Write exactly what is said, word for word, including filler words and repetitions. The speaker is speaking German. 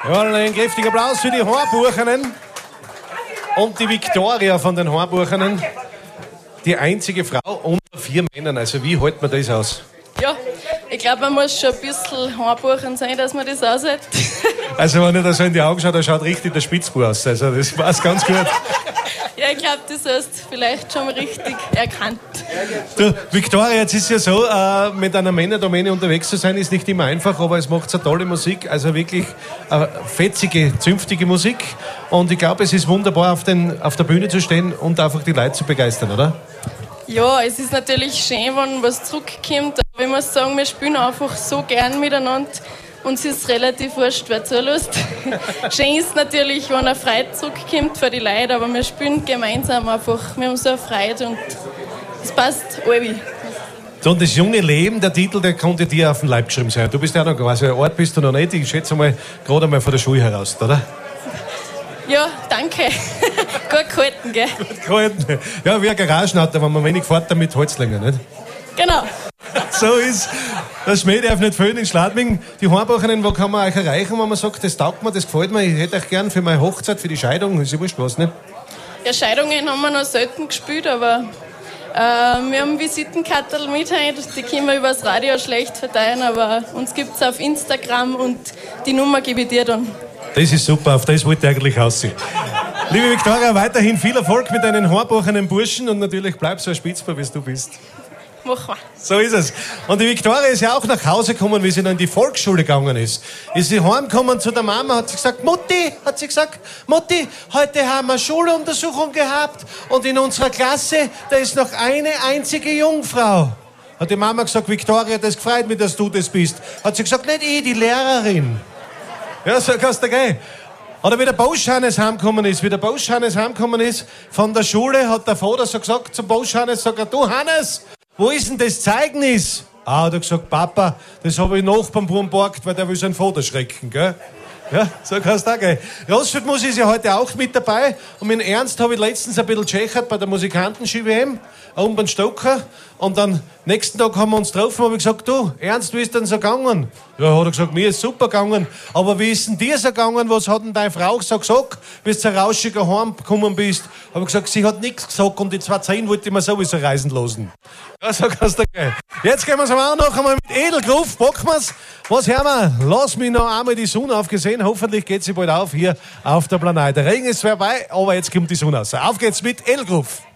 Ja, einen kräftigen Applaus für die Haarbuchenen und die Viktoria von den Haarbuchenen. Die einzige Frau unter vier Männern. Also wie hält man das aus? Ja, ich glaube, man muss schon ein bisschen Haarbuchen sein, dass man das aushält. Also wenn ich da so in die Augen schaue, da schaut richtig der Spitzbub aus. Also das passt ganz gut. Ja, ich glaube, das hast du vielleicht schon richtig erkannt. Du, Viktoria, jetzt ist ja so, äh, mit einer Männerdomäne unterwegs zu sein, ist nicht immer einfach, aber es macht so tolle Musik, also wirklich äh, fetzige, zünftige Musik. Und ich glaube, es ist wunderbar, auf, den, auf der Bühne zu stehen und einfach die Leute zu begeistern, oder? Ja, es ist natürlich schön, wenn was zurückkommt. Aber ich muss sagen, wir spielen einfach so gern miteinander. Uns ist relativ wurscht, wer zulässt. Schön ist natürlich, wenn eine Freude zurückkommt für die Leute, aber wir spielen gemeinsam einfach. Wir haben so eine Freude und es passt alle. So, und das junge Leben, der Titel, der konnte dir auf den Leib geschrieben sein. Du bist ja noch quasi, ein Ort bist du noch nicht. Ich schätze mal, gerade einmal von der Schule heraus, oder? Ja, danke. Gut gehalten, gell? Gut gehalten. Ja, wie ein Garagenauto, wenn man wenig fährt, damit hält länger, nicht? Genau. So ist. Der Schmäh darf nicht fehlen in Schladming. Die Haarbuchenen, wo kann man euch erreichen, wenn man sagt, das taugt mir, das gefällt mir, ich hätte euch gern für meine Hochzeit, für die Scheidung, ist ja wurscht was, nicht? Ja, Scheidungen haben wir noch selten gespielt, aber äh, wir haben Visitenkarten mit, die können wir übers Radio schlecht verteilen, aber uns gibt es auf Instagram und die Nummer gebe ich dir dann. Das ist super, auf das wollte ich eigentlich aussehen. Liebe Viktoria, weiterhin viel Erfolg mit deinen haarbuchenen Burschen und natürlich bleib so ein Spitzbub, wie du bist. Machen wir. So ist es. Und die Viktoria ist ja auch nach Hause gekommen, wie sie dann in die Volksschule gegangen ist. Ist sie heimgekommen zu der Mama, hat sie gesagt, Mutti, hat sie gesagt, Mutti, heute haben wir Schuluntersuchung gehabt und in unserer Klasse, da ist noch eine einzige Jungfrau. Hat die Mama gesagt, Viktoria, das freut mich, dass du das bist. Hat sie gesagt, nicht ich, die Lehrerin. Ja, so kannst du gehen. Oder wie der Bosch-Hannes heimgekommen ist, wie der Bosch-Hannes heimgekommen ist von der Schule, hat der Vater so gesagt zum Bosch-Hannes, sagt er, du Hannes, wo ist denn das Zeugnis? Ah, hat er gesagt, Papa, das habe ich noch beim Buben geborgt, weil der will seinen Vater schrecken, gell? Ja, so kannst du auch gehen. Rosfeld ist ja heute auch mit dabei. Und mit Ernst habe ich letztens ein bisschen tschechert bei der Musikanten-Ski-W M, oben beim Stocker. Und dann, nächsten Tag haben wir uns getroffen, habe ich gesagt, du, Ernst, wie ist denn so gegangen? Ja, hat er gesagt, mir ist super gegangen. Aber wie ist denn dir so gegangen? Was hat denn deine Frau so gesagt, bis du rauschiger heimgekommen bist? Habe ich gesagt, sie hat nichts gesagt und die zwei zehn wollte ich mir sowieso reisen lassen. Ja, so kannst du gehen. Jetzt gehen wir es auch noch einmal mit Edelgruf. Packen wir's. Was hören wir? Lass mich noch einmal die Sonne aufgesehen. Hoffentlich geht sie bald auf hier auf der Planei. Der Regen ist vorbei, aber jetzt kommt die Sonne raus. Auf geht's mit Edelgruf.